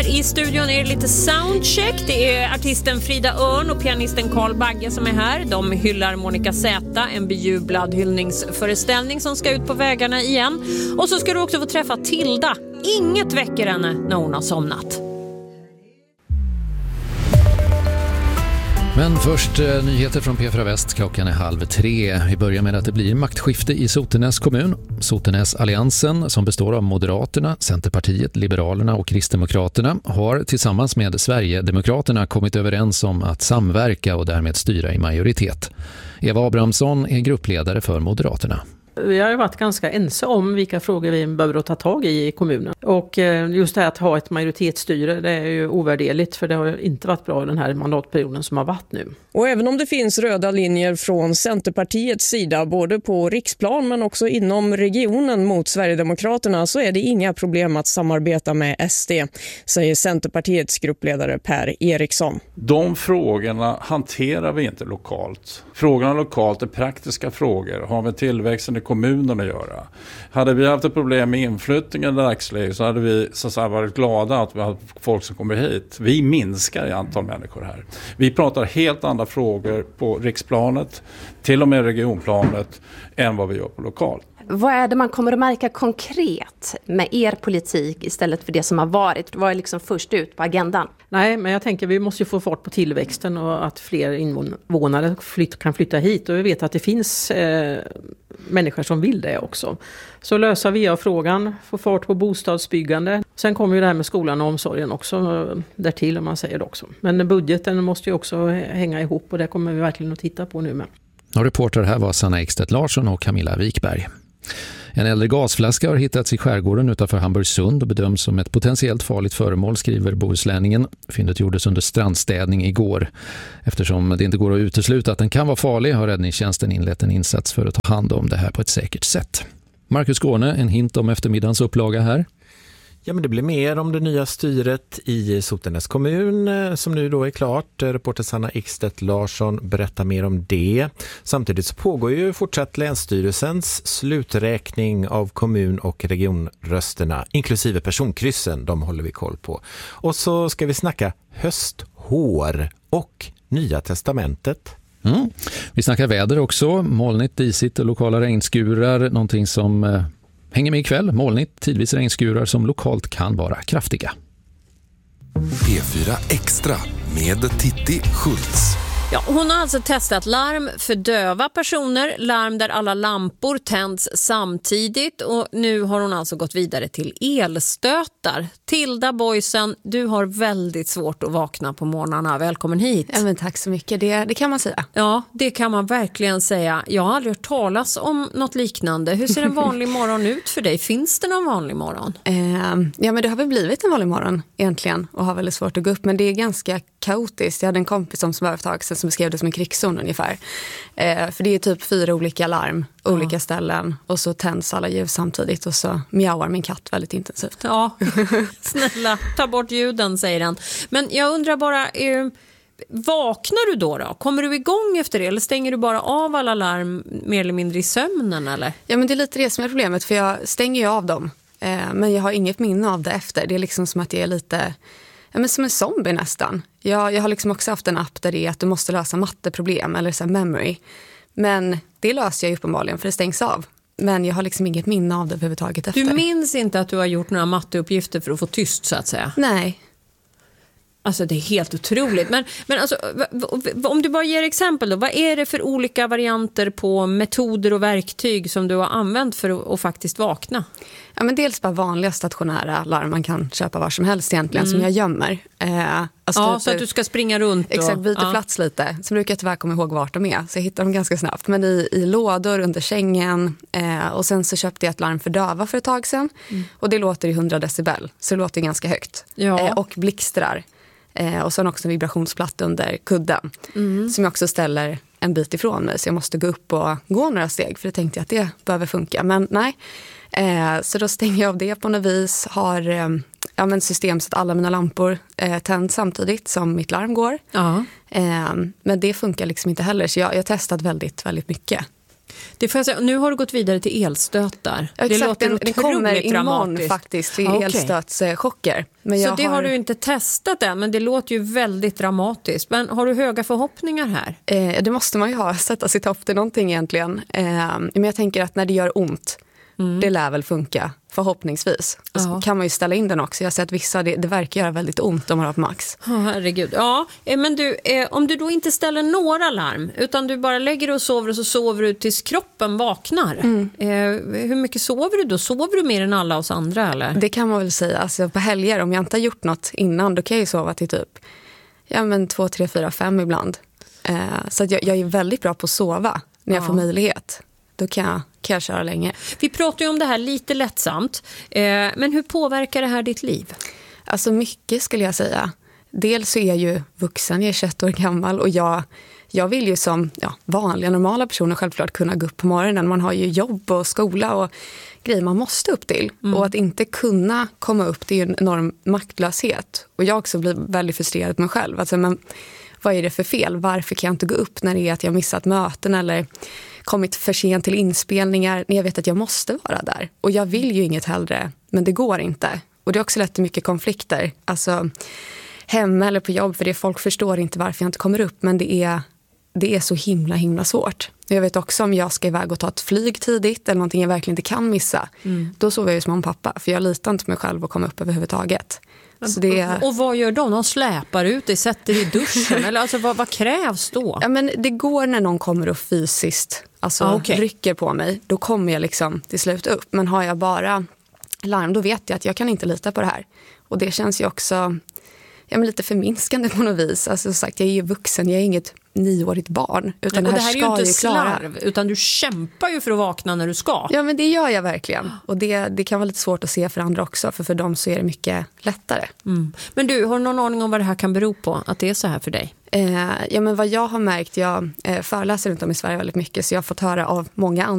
I studion är det lite soundcheck. Det är artisten Frida Örn och pianisten Carl Bagge som är här. De hyllar Monica Z, en bejublad hyllningsföreställning som ska ut på vägarna igen. Och så ska du också få träffa Tilda. Inget väcker henne när hon har somnat. Men först nyheter från P4 Väst. Klockan är 2:30. Vi börjar med att det blir maktskifte i Sotenäs kommun. Sotenäs-alliansen, som består av Moderaterna, Centerpartiet, Liberalerna och Kristdemokraterna, har tillsammans med Sverigedemokraterna kommit överens om att samverka och därmed styra i majoritet. Eva Abrahamsson är gruppledare för Moderaterna. Vi har ju varit ganska ense om vilka frågor vi behöver ta tag i kommunen. Och just det här att ha ett majoritetsstyre, det är ju ovärderligt, för det har inte varit bra den här mandatperioden som har varit nu. Och även om det finns röda linjer från Centerpartiets sida, både på riksplan men också inom regionen mot Sverigedemokraterna, så är det inga problem att samarbeta med SD, säger Centerpartiets gruppledare Per Eriksson. De frågorna hanterar vi inte lokalt. Frågorna lokalt är praktiska frågor, har med tillväxten i kommunen att göra. Hade vi haft ett problem med inflyttningen i dagsläget så hade vi så att säga varit glada att vi har folk som kommer hit. Vi minskar i antal människor här. Vi pratar helt andra frågor på riksplanet, till och med regionplanet, än vad vi gör på lokalt. Vad är det man kommer att märka konkret med er politik istället för det som har varit? Vad är liksom först ut på agendan? Nej, men jag tänker vi måste ju få fart på tillväxten och att fler invånare kan flytta hit. Och vi vet att det finns människor som vill det också. Så lösa VA-frågan, få fart på bostadsbyggande. Sen kommer ju det här med skolan och omsorgen också därtill, om man säger det också. Men budgeten måste ju också hänga ihop, och det kommer vi verkligen att titta på nu med. Och reporter här var Sanna Ekstedt Larsson och Camilla Wikberg. En äldre gasflaska har hittats i skärgården utanför Hamburgsund och bedöms som ett potentiellt farligt föremål, skriver Bohuslänningen. Fyndet gjordes under strandstädning igår. Eftersom det inte går att utesluta att den kan vara farlig har räddningstjänsten inlett en insats för att ta hand om det här på ett säkert sätt. Marcus Skåne, en hint om eftermiddagens upplaga här. Ja, men det blir mer om det nya styret i Sotenäs kommun som nu då är klart. Reporter Sanna Ekstedt Larsson berättar mer om det. Samtidigt så pågår ju fortsatt Länsstyrelsens sluträkning av kommun- och regionrösterna, inklusive personkryssen. De håller vi koll på. Och så ska vi snacka hösthår och Nya testamentet. Vi snackar väder också. Molnigt, disigt och lokala regnskurar. Någonting som hänger med ikväll. Molnigt, tidvis regnskurar som lokalt kan vara kraftiga. P4 Extra med Titti Schultz. Ja, hon har alltså testat larm för döva personer, larm där alla lampor tänds samtidigt, och nu har hon alltså gått vidare till elstötar. Tilda Boysen, du har väldigt svårt att vakna på morgnarna. Välkommen hit. Ja, men tack så mycket, det kan man säga. Ja, det kan man verkligen säga. Jag har aldrig hört talas om något liknande. Hur ser en vanlig morgon ut för dig? Finns det någon vanlig morgon? Ja, men det har väl blivit en vanlig morgon egentligen och har väldigt svårt att gå upp, men det är ganska kaotiskt. Jag hade en kompis som var övertag som beskrev det som en krigszon ungefär. För det är typ 4 olika larm, olika ställen, och så tänds alla ljus samtidigt och så mjauar min katt väldigt intensivt. Ja, snälla, ta bort ljuden, säger den. Men jag undrar bara, vaknar du då? Kommer du igång efter det, eller stänger du bara av alla larm mer eller mindre i sömnen, eller? Ja, men det är lite det som är problemet, för jag stänger ju av dem. Men jag har inget minne av det efter. Det är liksom som att jag är lite... Ja, men som en zombie nästan. Jag har liksom också haft en app där det är att du måste lösa matteproblem eller så här memory. Men det löser jag uppenbarligen, för det stängs av. Men jag har liksom inget minne av det överhuvudtaget efter. Du minns inte att du har gjort några matteuppgifter för att få tyst, så att säga? Nej. Alltså det är helt otroligt. Men alltså, om du bara ger exempel då, vad är det för olika varianter på metoder och verktyg som du har använt för att faktiskt vakna? Ja, men dels bara vanliga stationära larm man kan köpa var som helst egentligen, som jag gömmer. Alltså ja, så att du ska springa runt. Exakt, byta plats lite. Så brukar jag tyvärr komma ihåg vart de är. Så jag hittar dem ganska snabbt. Men i lådor, under sängen. Och sen så köpte jag ett larm för döva för ett tag sedan. Och det låter i 100 decibel. Så det låter ganska högt. Ja. Och blixtrar. Och sen också en vibrationsplatta under kudden. Som jag också ställer en bit ifrån mig. Så jag måste gå upp och gå några steg. För det tänkte jag att det behöver funka. Men nej. Så då stänger jag av det på något vis. Har system så att alla mina lampor tänds samtidigt som mitt larm går. Men det funkar liksom inte heller. Så jag har testat väldigt, väldigt mycket. Det får jag säga. Nu har du gått vidare till elstötar. Ja, det låter den kommer imorgon faktiskt vid elstötschocker. Men så det har du inte testat än, men det låter ju väldigt dramatiskt. Men har du höga förhoppningar här? Det måste man ju ha, sätta sitt hopp till någonting egentligen. Men jag tänker att när det gör ont, det lär väl funka, förhoppningsvis. Så kan man ju ställa in den också. Jag har sett vissa, det verkar göra väldigt ont om man har ett max. Herregud. Ja, men du, om du då inte ställer några larm, utan du bara lägger och så sover du tills kroppen vaknar. Hur mycket sover du då? Sover du mer än alla oss andra, eller? Det kan man väl säga. Alltså, på helger, om jag inte har gjort något innan, då kan jag ju sova till typ 2, 3, 4, 5 ibland. Så att jag är väldigt bra på att sova när jag får möjlighet. Då kan jag köra länge. Vi pratar ju om det här lite lättsamt. Men hur påverkar det här ditt liv? Alltså mycket skulle jag säga. Dels så är jag ju vuxen, jag är 21 år gammal. Och jag vill ju som vanliga, normala personer självklart kunna gå upp på morgonen. Man har ju jobb och skola och grejer man måste upp till. Och att inte kunna komma upp, det är ju en enorm maktlöshet. Och jag också blir väldigt frustrerad på mig själv. Alltså, men vad är det för fel? Varför kan jag inte gå upp när det är att jag missat möten eller kommit för sent till inspelningar när jag vet att jag måste vara där? Och jag vill ju inget hellre, men det går inte. Och det är också lätt till mycket konflikter. Alltså hemma eller på jobb, för det folk förstår inte varför jag inte kommer upp, men det är så himla svårt. Jag vet också om jag ska iväg och ta ett flyg tidigt eller någonting jag verkligen inte kan missa. Då sover jag ju som en pappa, för jag litar inte på mig själv att komma upp överhuvudtaget. Och vad gör de släpar ut dig, sätter i duschen eller alltså, vad krävs då? Ja, men det går när någon kommer och fysiskt rycker på mig, då kommer jag liksom till slut upp. Men har jag bara larm, då vet jag att jag kan inte lita på det här. Och det känns ju också lite förminskande på något vis. Alltså sagt, jag är ju vuxen, jag är inget 9-årigt barn. Utan och det här är ju inte slarv, utan du kämpar ju för att vakna när du ska. Ja, men det gör jag verkligen. Och det kan vara lite svårt att se för andra också, för dem så är det mycket lättare. Men du, har någon aning om vad det här kan bero på, att det är så här för dig? Men vad jag har märkt, jag föreläser runt om i Sverige väldigt mycket, så jag har fått höra av många andra